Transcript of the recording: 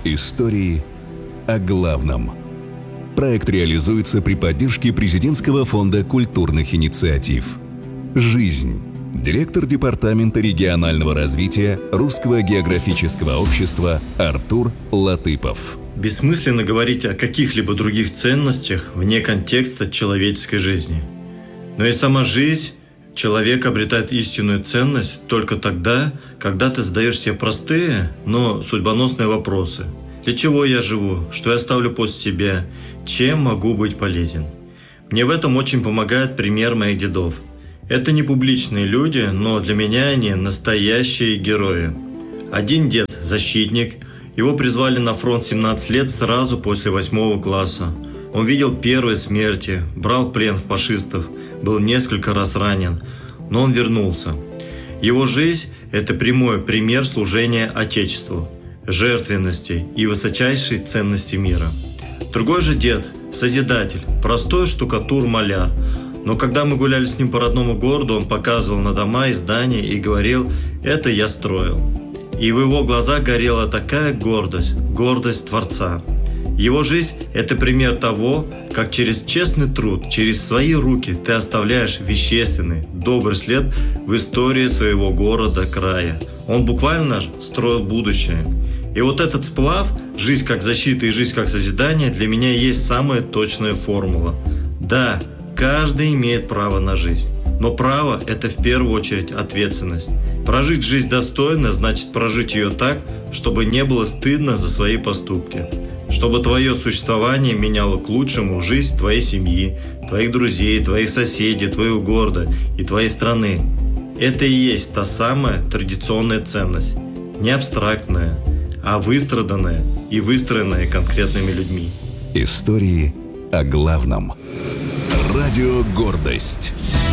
Истории о главном. Проект реализуется при поддержке Президентского фонда культурных инициатив. «Жизнь». Директор Департамента регионального развития Русского географического общества Артур Латыпов. Бессмысленно говорить о каких-либо других ценностях вне контекста человеческой жизни. Но и сама жизнь человека обретает истинную ценность только тогда, когда ты задаешь себе простые, но судьбоносные вопросы. Для чего я живу? Что я оставлю после себя? Чем могу быть полезен? Мне в этом очень помогает пример моих дедов. Это не публичные люди, но для меня они настоящие герои. Один дед – защитник. Его призвали на фронт 17 лет сразу после 8 класса. Он видел первые смерти, брал в плен фашистов, был несколько раз ранен, но он вернулся. Его жизнь – это прямой пример служения Отечеству, жертвенности и высочайшей ценности мира. Другой же дед – созидатель, простой штукатур-маляр. Но когда мы гуляли с ним по родному городу, он показывал на дома и здания и говорил: «Это я строил». И в его глазах горела такая гордость, гордость Творца. Его жизнь – это пример того, как через честный труд, через свои руки ты оставляешь вещественный, добрый след в истории своего города, края. Он буквально строил будущее. И вот этот сплав, жизнь как защита и жизнь как созидание, для меня есть самая точная формула. Да, каждый имеет право на жизнь. Но право – это в первую очередь ответственность. Прожить жизнь достойно – значит прожить ее так, чтобы не было стыдно за свои поступки. Чтобы твое существование меняло к лучшему жизнь твоей семьи, твоих друзей, твоих соседей, твоего города и твоей страны. Это и есть та самая традиционная ценность. Не абстрактная, а выстраданная и выстроенная конкретными людьми. Истории о главном. Радио «Гордость».